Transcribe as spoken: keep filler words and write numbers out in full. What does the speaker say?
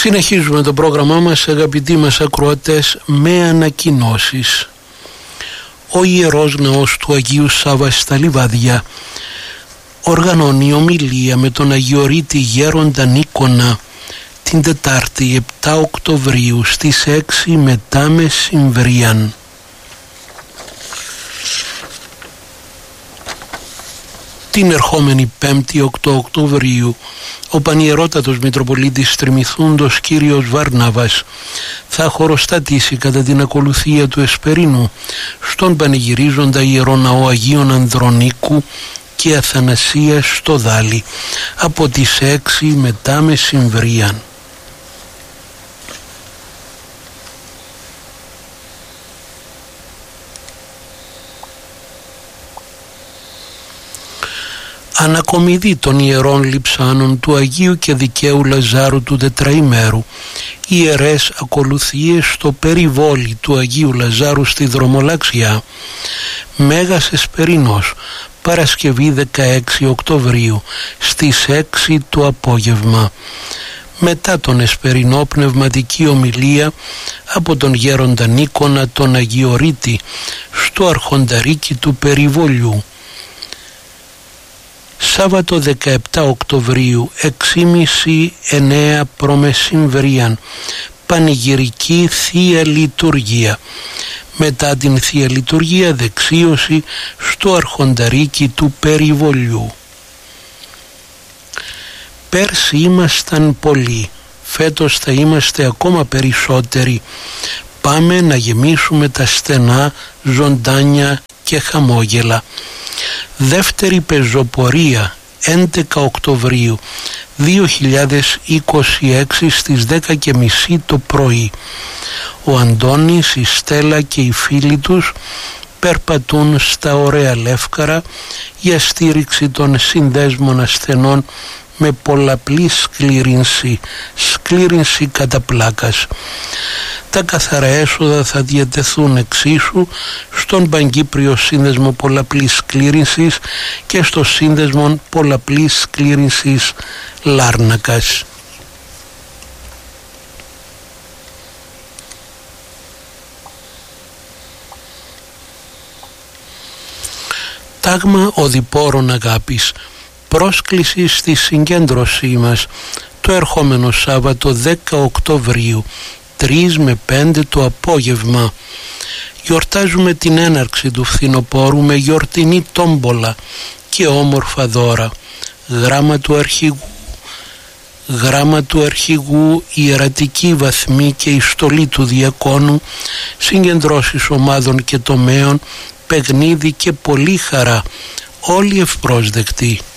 Συνεχίζουμε το πρόγραμμά μας, αγαπητοί μας ακροατές, με ανακοινώσεις. Ο Ιερός Ναός του Αγίου Σάββα στα Λιβάδια οργανώνει ομιλία με τον Αγιορείτη Γέροντα Νίκονα την Τετάρτη επτά Οκτωβρίου στις έξι μετά μεσημβρίαν. Την ερχόμενη πέμπτη οκτώ Οκτωβρίου ο Πανιερότατος Μητροπολίτης Τριμηθούντος κύριος Βαρνάβας θα χωροστατήσει κατά την ακολουθία του Εσπερινού στον πανηγυρίζοντα Ιερό Ναό Αγίων Ανδρονίκου και Αθανασίας στο Δάλι από τις έξι μετά μεσημβρίαν. Ανακομιδή των Ιερών Λειψάνων του Αγίου και Δικαίου Λαζάρου του Τετραημέρου, ιερές ακολουθίες στο περιβόλι του Αγίου Λαζάρου στη Δρομολαξιά, Μέγας Εσπερινός, Παρασκευή δεκαέξι Οκτωβρίου στις έξι το απόγευμα. Μετά τον Εσπερινό πνευματική ομιλία από τον Γέροντα Νίκονα τον Αγιορείτη στο αρχονταρίκι του περιβολιού. Σάββατο δεκαεπτά Οκτωβρίου, έξι και μισή εννέα προμεσημβρίαν, πανηγυρική Θεία Λειτουργία. Μετά την Θεία Λειτουργία δεξίωση στο αρχονταρίκι του περιβολιού. Πέρσι ήμασταν πολλοί, φέτος θα είμαστε ακόμα περισσότεροι. Πάμε να γεμίσουμε τα στενά, ζωντάνια και χαμόγελα. Δεύτερη πεζοπορία έντεκα Οκτωβρίου δύο χιλιάδες είκοσι έξι στις δέκα και μισή το πρωί. Ο Αντώνης, η Στέλλα και οι φίλοι τους περπατούν στα ωραία Λεύκαρα για στήριξη των συνδέσμων ασθενών με πολλαπλή σκλήρινση, σκλήρινση κατά πλάκας. Τα καθαρά έσοδα θα διατεθούν εξίσου στον Παγκύπριο Σύνδεσμο Πολλαπλής Σκλήρινσης και στο Σύνδεσμο Πολλαπλής Σκλήρινσης Λάρνακας. Τάγμα οδηπόρων αγάπης. Πρόσκληση στη συγκέντρωσή μας το ερχόμενο Σάββατο δέκα Οκτωβρίου τρεις με πέντε το απόγευμα. Γιορτάζουμε την έναρξη του φθινοπόρου με γιορτινή τόμπολα και όμορφα δώρα. Γράμμα του αρχηγού, γράμμα του αρχηγού, ιερατική βαθμή και η στολή του διακόνου, συγκεντρώσεις ομάδων και τομέων, παιχνίδι και πολύ χαρά, όλοι ευπρόσδεκτοι.